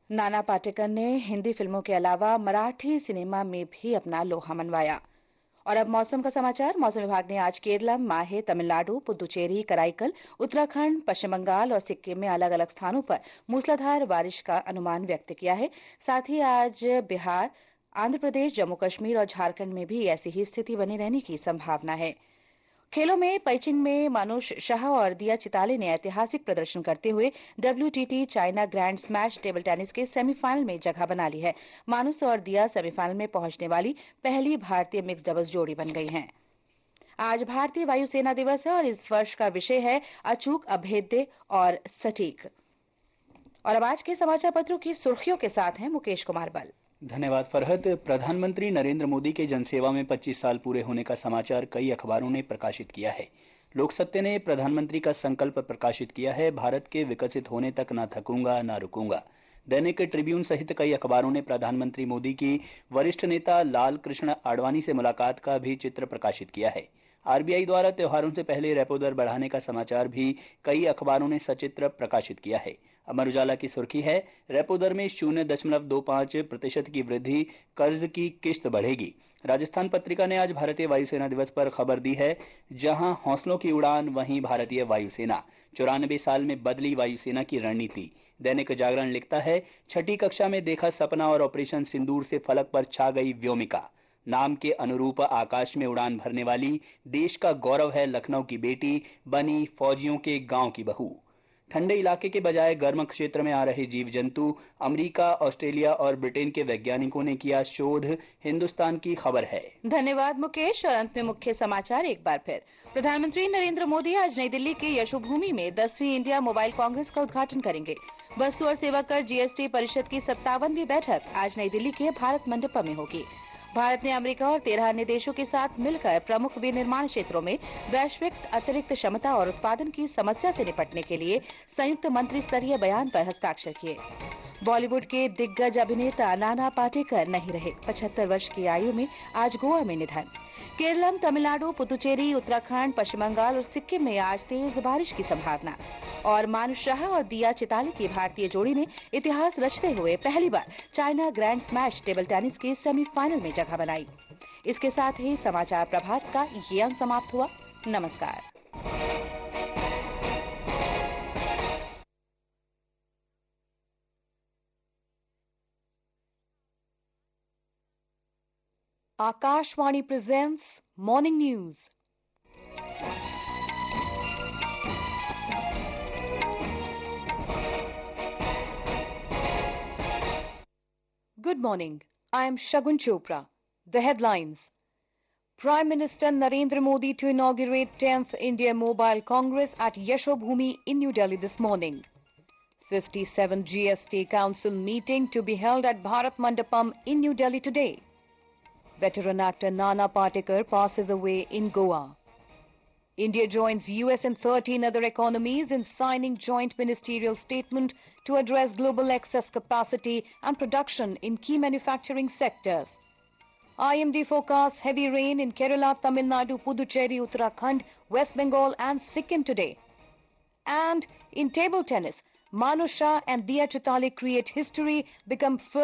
नाना पाटेकर ने हिंदी फिल्मों के अलावा मराठी सिनेमा में भी अपना लोहा मनवाया। और अब मौसम का समाचार। मौसम विभाग ने आज केरलम, माहे, तमिलनाडु, पुदुचेरी, कराईकल, उत्तराखंड, पश्चिम बंगाल और सिक्किम में अलग अलग स्थानों पर मूसलाधार बारिश का अनुमान व्यक्त किया है। साथ ही आज बिहार, आंध्र प्रदेश, जम्मू कश्मीर और झारखंड में भी ऐसी ही स्थिति बनी रहने की संभावना है। खेलों में पेइचिंग में मानुष शाह और दिया चिताले ने ऐतिहासिक प्रदर्शन करते हुए WTT China grand smash table tennis के सेमीफाइनल में जगह बना ली है। मानुष और दिया सेमीफाइनल में पहुंचने वाली पहली भारतीय मिक्स डबल्स जोड़ी बन गई हैं। आज भारतीय वायुसेना दिवस है और इस वर्ष का विषय है अचूक, अभेद्य और सटीक। और अब आज के समाचार पत्रों की सुर्खियों के साथ हैं मुकेश कुमार बल। धन्यवाद फरहत। प्रधानमंत्री नरेंद्र मोदी के जनसेवा में 25 साल पूरे होने का समाचार कई अखबारों ने प्रकाशित किया है। लोक सत्य ने प्रधानमंत्री का संकल्प प्रकाशित किया है, भारत के विकसित होने तक न थकूंगा न रुकूंगा। दैनिक ट्रिब्यून सहित कई अखबारों ने प्रधानमंत्री मोदी की वरिष्ठ नेता लाल कृष्ण आडवाणी से मुलाकात का भी चित्र प्रकाशित किया है। आरबीआई द्वारा त्योहारों से पहले रेपो दर बढ़ाने का समाचार भी कई अखबारों ने सचित्र प्रकाशित किया है। अमर उजाला की सुर्खी है, रेपो दर में 0.25% की वृद्धि, कर्ज की किश्त बढ़ेगी। राजस्थान पत्रिका ने आज भारतीय वायुसेना दिवस पर खबर दी है, जहां हौसलों की उड़ान वहीं भारतीय वायुसेना। 94 साल में बदली वायुसेना की रणनीति। दैनिक जागरण लिखता है, छठी कक्षा में देखा सपना और ऑपरेशन सिंदूर से फलक पर छा गई व्योमिका। नाम के अनुरूप आकाश में उड़ान भरने वाली देश का गौरव है लखनऊ की बेटी, बनी फौजियों के गांव की बहू। ठंडे इलाके के बजाय गर्म क्षेत्र में आ रहे जीव जंतु, अमेरिका, ऑस्ट्रेलिया और ब्रिटेन के वैज्ञानिकों ने किया शोध, हिंदुस्तान की खबर है। धन्यवाद मुकेश। और अंत में मुख्य समाचार एक बार फिर। प्रधानमंत्री नरेंद्र मोदी आज नई दिल्ली के यशोभूमि में 10वीं इंडिया मोबाइल कांग्रेस का उद्घाटन करेंगे। वस्तु और सेवा कर GST परिषद की 57वीं बैठक आज नई दिल्ली के भारत मंडपम में होगी। भारत ने अमेरिका और 13 अन्य देशों के साथ मिलकर प्रमुख विनिर्माण क्षेत्रों में वैश्विक अतिरिक्त क्षमता और उत्पादन की समस्या से निपटने के लिए संयुक्त मंत्री स्तरीय बयान पर हस्ताक्षर किए। बॉलीवुड के दिग्गज अभिनेता नाना पाटेकर नहीं रहे। 75 वर्ष की आयु में आज गोवा में निधन। केरलम, तमिलनाडु, पुदुचेरी, उत्तराखंड, पश्चिम बंगाल और सिक्किम में आज तेज बारिश की संभावना। और मानुष शाह और दिया चिताले की भारतीय जोड़ी ने इतिहास रचते हुए पहली बार China grand smash table tennis के सेमीफाइनल में जगह बनाई। इसके साथ ही समाचार प्रभात का ये अंक समाप्त हुआ। नमस्कार। Akashvani presents Morning News. Good morning. I am Shagun Chopra. The headlines. Prime Minister Narendra Modi to inaugurate 10th India Mobile Congress at Yashobhoomi in New Delhi this morning. 57 GST Council meeting to be held at Bharat Mandapam in New Delhi today. Veteran actor Nana Patekar passes away in Goa. India joins US and 13 other economies in signing joint ministerial statement to address global excess capacity and production in key manufacturing sectors. IMD forecasts heavy rain in Kerala, Tamil Nadu, Puducherry, Uttarakhand, West Bengal and Sikkim today. And in table tennis, Manu Shah and Diya Chitale create history, become first